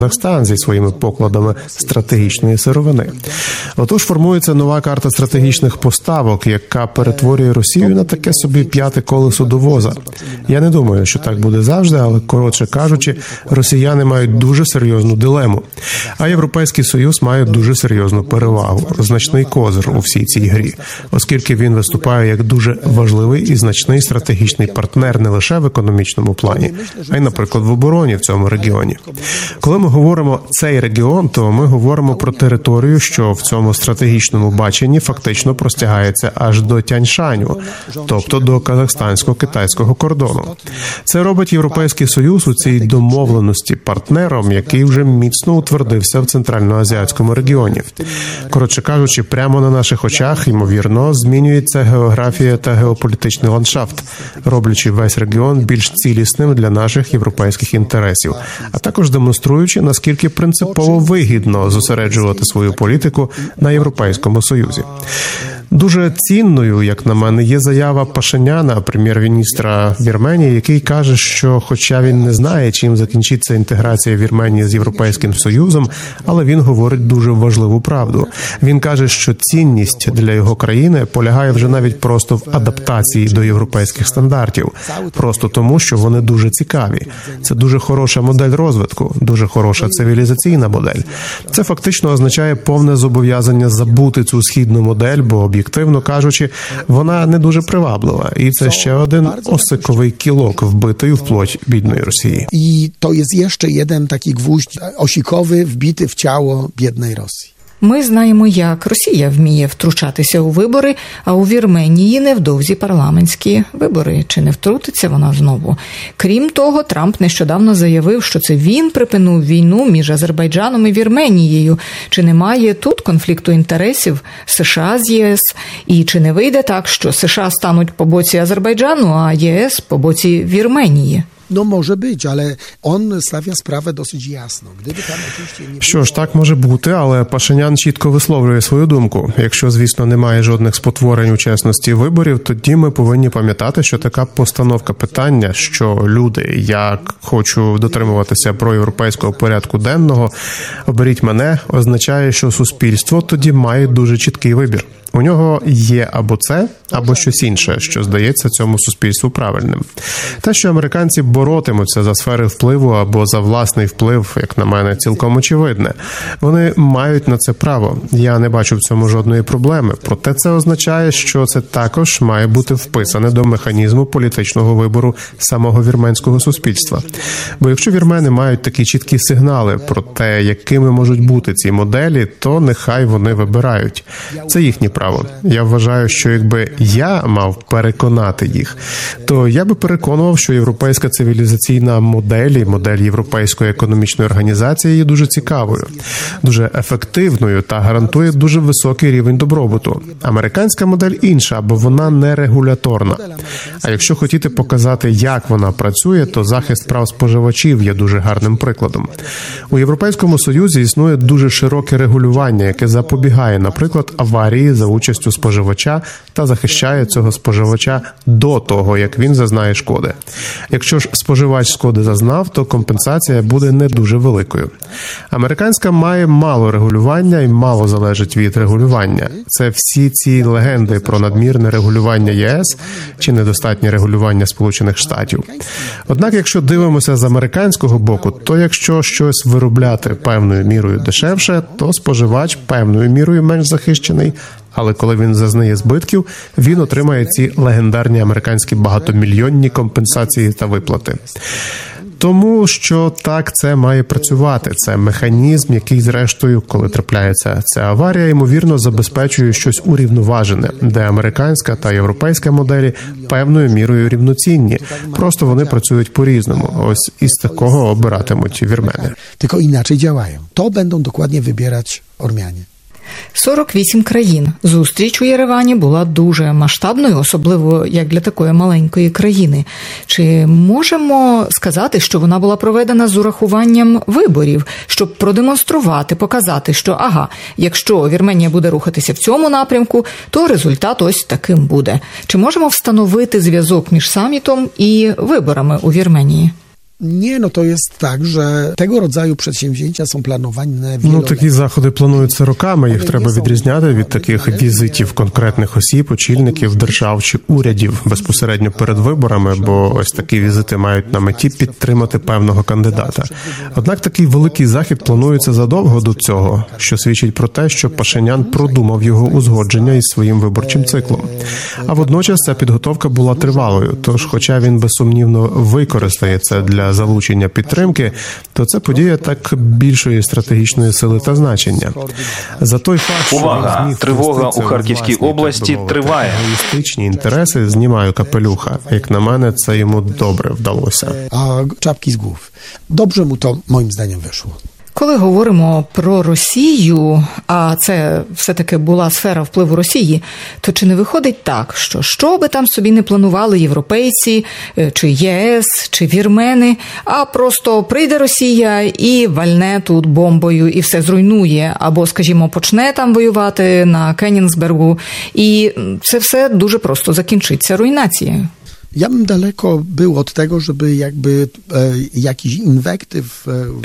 Казахстан зі своїми покладами стратегічної сировини. Отож формується нова карта стратегічних поставок, яка перетворює Росію на таке собі п'яте колесо до воза. Я не думаю, що так буде завжди, але, коротше кажучи, росіяни мають дуже серйозну дилему. А Європейський Союз має дуже серйозну перевагу, значний козир у всій цій грі, оскільки він виступає як дуже важливий і значний стратегічний партнер не лише в економічному плані, а й, наприклад, в обороні в цьому регіоні. Коли ми говоримо «цей регіон», то ми говоримо про територію, що в цьому стратегічному баченні фактично простягається аж до Тяньшаню, тобто до казахстансько-китайського кордону. Це робить Європейський Союз у цій домовленості партнером, який вже міцно утвердився в центральноазіатському регіоні. Коротше кажучи, прямо на наших очах, ймовірно, змінюється географія та геополітичний ландшафт, роблячи весь регіон більш цілісним для наших європейських інтересів, а також демонструючи, наскільки принципово вигідно зосереджувати свою політику на Європейському Союзі. Дуже цінною, як на мене, є заява Пашиняна, прем'єр-міністра Вірменії, який каже, що хоча він не знає, чим закінчиться інтеграція Вірменії з Європейським Союзом, але він говорить дуже важливу правду. Він каже, що цінність для його країни полягає вже навіть просто в адаптації до європейських стандартів. Просто тому, що вони дуже цікаві. Це дуже хороша модель розвитку, дуже хороша цивілізаційна модель. Це фактично означає повне зобов'язання забути цю східну модель, бо об'єктивно кажучи, вона не дуже приваблива. І це ще один осиковий кілок, вбитий в плоть бідної Росії. І то є ще один такий гвоздь осиковий, вбитий в тіло бідної Росії. Ми знаємо, як Росія вміє втручатися у вибори, а у Вірменії невдовзі парламентські вибори. Чи не втрутиться вона знову? Крім того, Трамп нещодавно заявив, що це він припинив війну між Азербайджаном і Вірменією. Чи немає тут конфлікту інтересів США з ЄС? І чи не вийде так, що США стануть по боці Азербайджану, а ЄС по боці Вірменії? No może być, ale on stawia sprawę dosyć jasno. Gdyby tam oczywiście nie... Що ж, так може бути, але Пашинян чітко висловлює свою думку. Якщо, звісно, немає жодних спотворень у чесності виборів, тоді ми повинні пам'ятати, що така постановка питання, що люди, я хочу дотримуватися проєвропейського порядку денного, оберіть мене, означає, що суспільство тоді має дуже чіткий вибір. У нього є або це, або щось інше, що здається цьому суспільству правильним. Те, що американці боротимуться за сфери впливу або за власний вплив, як на мене, цілком очевидне. Вони мають на це право. Я не бачу в цьому жодної проблеми. Проте це означає, що це також має бути вписане до механізму політичного вибору самого вірменського суспільства. Бо якщо вірмени мають такі чіткі сигнали про те, якими можуть бути ці моделі, то нехай вони вибирають. Це їхні право. Я вважаю, що якби я мав переконати їх, то я би переконував, що європейська цивілізаційна модель Європейської економічної організації є дуже цікавою, дуже ефективною та гарантує дуже високий рівень добробуту. Американська модель інша, бо вона не регуляторна. А якщо хотіти показати, як вона працює, то захист прав споживачів є дуже гарним прикладом. У Європейському Союзі існує дуже широке регулювання, яке запобігає, наприклад, аварії за участю споживача та захищає цього споживача до того, як він зазнає шкоди. Якщо ж споживач шкоди зазнав, то компенсація буде не дуже великою. Американська має мало регулювання і мало залежить від регулювання. Це всі ці легенди про надмірне регулювання ЄС чи недостатнє регулювання Сполучених Штатів. Однак, якщо дивимося з американського боку, то якщо щось виробляти певною мірою дешевше, то споживач певною мірою менш захищений, але коли він зазнає збитків, він отримає ці легендарні американські багатомільйонні компенсації та виплати. Тому що так це має працювати. Це механізм, який, зрештою, коли трапляється ця аварія, ймовірно, забезпечує щось урівноважене, де американська та європейська моделі певною мірою рівноцінні. Просто вони працюють по-різному. Ось із такого обиратимуть вірмени. Тільки inaczej działają. To będą dokładnie wybierać Ormianie. 48 країн. Зустріч у Єревані була дуже масштабною, особливо як для такої маленької країни. Чи можемо сказати, що вона була проведена з урахуванням виборів, щоб продемонструвати, показати, що якщо Вірменія буде рухатися в цьому напрямку, то результат ось таким буде. Чи можемо встановити зв'язок між самітом і виборами у Вірменії? Nie, no to jest tak, że tego rodzaju przedsięwzięcia są planowane Такі заходи плануються роками, їх треба відрізняти від таких візитів конкретних осіб, очільників держав чи урядів безпосередньо перед виборами, бо ось такі візити мають на меті підтримати певного кандидата. Однак такий великий захід планується задовго до цього, що свідчить про те, що Пашинян продумав його узгодження із своїм виборчим циклом. А водночас ця підготовка була тривалою, тож хоча він безсумнівно використає це для залучення підтримки, то це подія так більшої стратегічної сили та значення. За той факт, що Увага! він зміг Тривога ввести це у Харківській власні, так би області мовити, триває. егоїстичні інтереси, знімаю капелюха. Як на мене, це йому добре вдалося. a czapki z głów. Dobrze mu to moim zdaniem wyszło. Коли говоримо про Росію, а це все-таки була сфера впливу Росії, то чи не виходить так, що би там собі не планували європейці, чи ЄС, чи вірмени, а просто прийде Росія і вальне тут бомбою і все зруйнує, або, скажімо, почне там воювати на Кенігсбергу, і це все дуже просто закінчиться руйнацією. Ja bym daleko był od tego, żeby jakby jakiś inwektyw...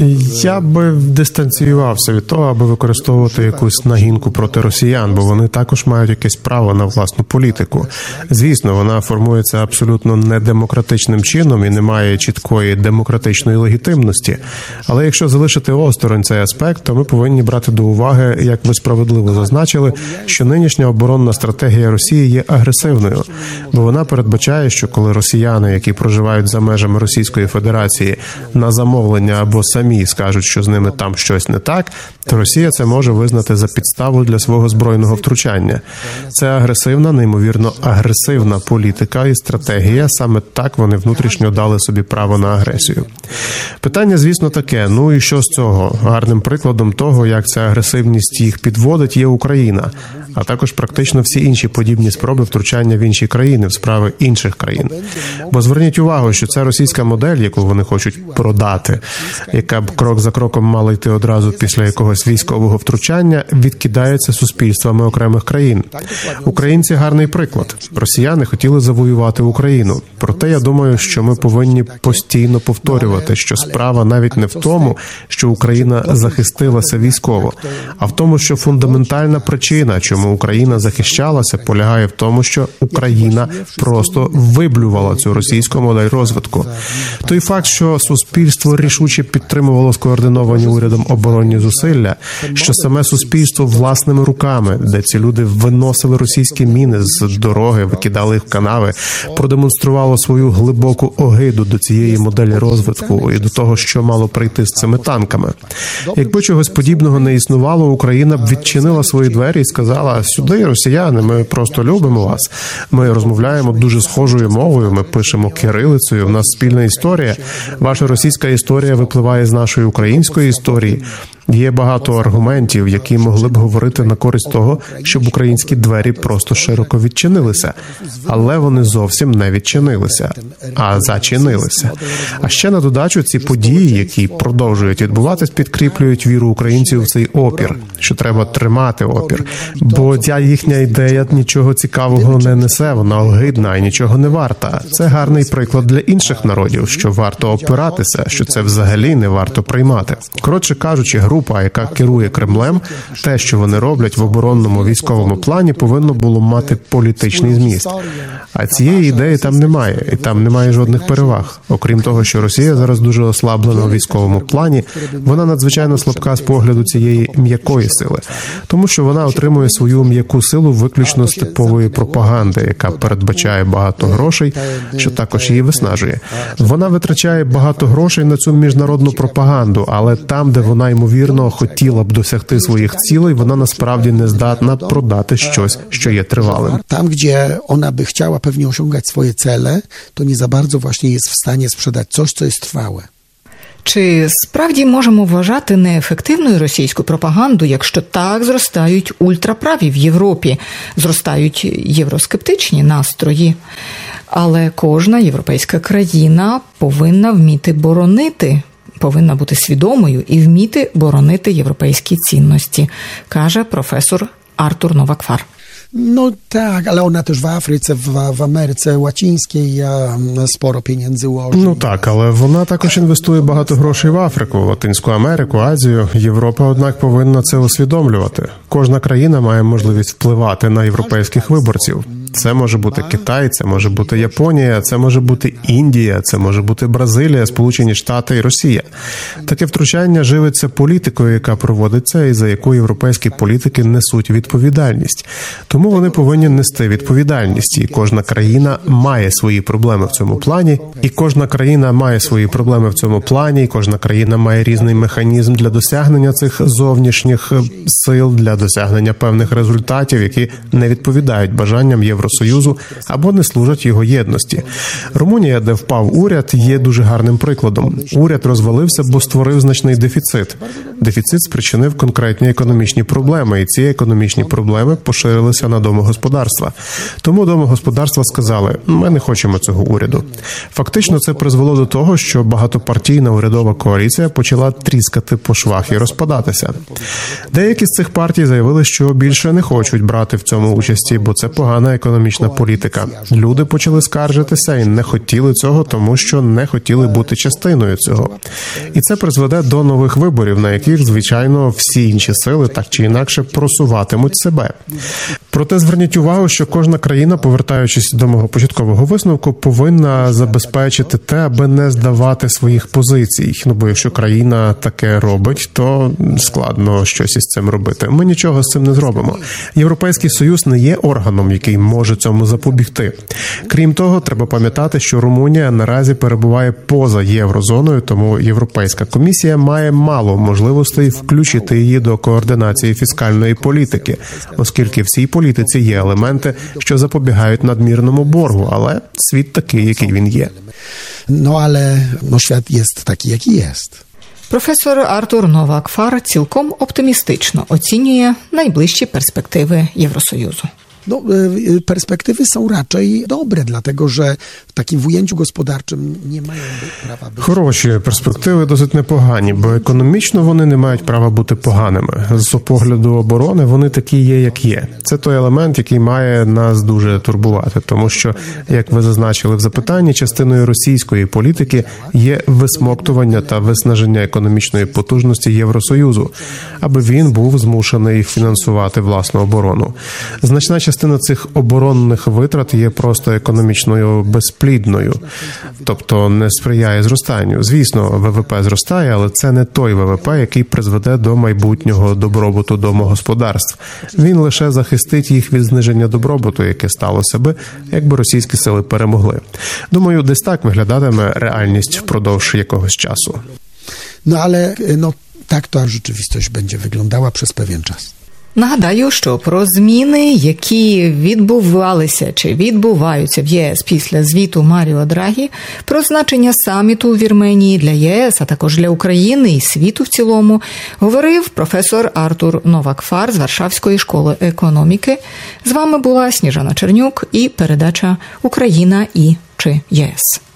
Я би дистанціювався від того, аби використовувати якусь нагінку проти росіян, бо вони також мають якесь право на власну політику. Звісно, вона формується абсолютно недемократичним чином і не має чіткої демократичної легітимності. Але якщо залишити осторонь цей аспект, то ми повинні брати до уваги, як ви справедливо зазначили, що нинішня оборонна стратегія Росії є агресивною, бо вона передбачає, що коли росіяни, які проживають за межами Російської Федерації, на замовлення або самі скажуть, що з ними там щось не так, то Росія це може визнати за підставу для свого збройного втручання. Це агресивна, неймовірно агресивна політика і стратегія. Саме так вони внутрішньо дали собі право на агресію. Питання, звісно, таке. Ну і що з цього? Гарним прикладом того, як ця агресивність їх підводить, є Україна, а також практично всі інші подібні спроби втручання в інші країни, в справи інших країн. Бо зверніть увагу, що ця російська модель, яку вони хочуть продати, яка б крок за кроком мала йти одразу після якогось військового втручання, відкидається суспільствами окремих країн. Українці – гарний приклад. Росіяни хотіли завоювати Україну. Проте я думаю, що ми повинні постійно повторювати, що справа навіть не в тому, що Україна захистилася військово, а в тому, що фундаментальна причина, чому Україна захищалася, полягає в тому, що Україна просто виблювала цю російську модель розвитку. Той факт, що суспільство рішуче підтримувало скоординовані урядом оборонні зусилля, що саме суспільство власними руками, де ці люди виносили російські міни з дороги, викидали їх в канави, продемонструвало свою глибоку огиду до цієї моделі розвитку і до того, що мало прийти з цими танками. Якби чогось подібного не існувало, Україна б відчинила свої двері і сказала: сюди, росіяни, ми просто любимо вас, ми розмовляємо дуже схожою мовою, ми пишемо кирилицею, в нас спільна історія, ваша російська історія випливає з нашої української історії. Є багато аргументів, які могли б говорити на користь того, щоб українські двері просто широко відчинилися. Але вони зовсім не відчинилися, а зачинилися. А ще на додачу ці події, які продовжують відбуватись, підкріплюють віру українців в цей опір, що треба тримати опір. Бо ця їхня ідея нічого цікавого не несе, вона огидна і нічого не варта. Це гарний приклад для інших народів, що варто опиратися, що це взагалі не варто приймати. Коротше кажучи, група, яка керує Кремлем, те, що вони роблять в оборонному військовому плані, повинно було мати політичний зміст. А цієї ідеї там немає, і там немає жодних переваг. Окрім того, що Росія зараз дуже ослаблена у військовому плані, вона надзвичайно слабка з погляду цієї м'якої сили, тому що вона отримує свою м'яку силу виключно з типової пропаганди, яка передбачає багато грошей, що також її виснажує. Вона витрачає багато грошей на цю міжнародну пропаганду, але там, де вона, ймовірно, хотіла б досягти своїх цілей, вона насправді не здатна продати щось, що є тривалим. Там, gdzie ona by chciała pewnie osiągać swoje cele, to nie za bardzo właśnie jest w stanie sprzedać coś, co jest trwałe. Чи справді можемо вважати неефективною російську пропаганду, якщо так зростають ультраправі в Європі, зростають євроскептичні настрої? Але кожна європейська країна повинна вміти боронити, повинна бути свідомою і вміти боронити європейські цінності, каже професор Артур Новаквар. No tak, ale ona też w Afryce, w Ameryce Łacińskiej sporo pieniędzy ułoży. Ну так, але вона також інвестує багато грошей в Африку, Латинську Америку, Азію. Європа, однак, повинна це усвідомлювати. Кожна країна має можливість впливати на європейських виборців. Це може бути Китай, це може бути Японія, це може бути Індія, це може бути Бразилія, Сполучені Штати і Росія. Таке втручання живиться політикою, яка проводиться і за яку європейські політики несуть відповідальність. Тому вони повинні нести відповідальність, і кожна країна має свої проблеми в цьому плані, і кожна країна має свої проблеми в цьому плані, і кожна країна має різний механізм для досягнення цих зовнішніх сил, для досягнення певних результатів, які не відповідають бажанням Євросоюзу або не служать його єдності. Румунія, де впав уряд, є дуже гарним прикладом. Уряд розвалився, бо створив значний дефіцит. Дефіцит спричинив конкретні економічні проблеми, і ці економічні проблеми поширилися на домогосподарства. Тому домогосподарства сказали: ми не хочемо цього уряду. Фактично це призвело до того, що багатопартійна урядова коаліція почала тріскати по швах і розпадатися. Деякі з цих партій заявили, що більше не хочуть брати в цьому участі, бо це погана економічна політика. Люди почали скаржитися і не хотіли цього, тому що не хотіли бути частиною цього. І це призведе до нових виборів, на яких, звичайно, всі інші сили так чи інакше просуватимуть себе. Проте зверніть увагу, що кожна країна, повертаючись до мого початкового висновку, повинна забезпечити те, аби не здавати своїх позицій. Ну, бо якщо країна таке робить, то складно щось із цим робити. Ми нічого з цим не зробимо. Європейський Союз не є органом, який може цьому запобігти. Крім того, треба пам'ятати, що Румунія наразі перебуває поза єврозоною, тому Європейська комісія має мало можливостей включити її до координації фіскальної політики, оскільки в цій політиці є елементи, що запобігають надмірному боргу, але світ такий, який він є. No ale świat jest taki, jaki jest. Професор Артур Новак-Фар цілком оптимістично оцінює найближчі перспективи Євросоюзу. No, perspektywy są raczej dobre, dlatego że w takim w ujęciu gospodarczym nie mają prawa być. Хороші перспективи досить непогані, бо економічно вони не мають права бути поганими. З погляду оборони вони такі є, як є. Це той елемент, який має нас дуже турбувати, тому що, як ви зазначили в запитанні, частиною російської політики є висмоктування та виснаження економічної потужності Євросоюзу, аби він був змушений фінансувати власну оборону. Значна частина цих оборонних витрат є просто економічною безплідною, тобто не сприяє зростанню. Звісно, ВВП зростає, але це не той ВВП, який призведе до майбутнього добробуту домогосподарств. Він лише захистить їх від зниження добробуту, яке сталося би, якби російські сили перемогли. Думаю, десь так виглядатиме реальність впродовж якогось часу. No ale tak to rzeczywistość będzie wyglądała przez pewien czas. Нагадаю, що про зміни, які відбувалися чи відбуваються в ЄС після звіту Маріо Драгі, про значення саміту у Вірменії для ЄС, а також для України і світу в цілому, говорив професор Артур Новак-Фар з Варшавської школи економіки. З вами була Сніжана Чернюк і передача «Україна і чи ЄС».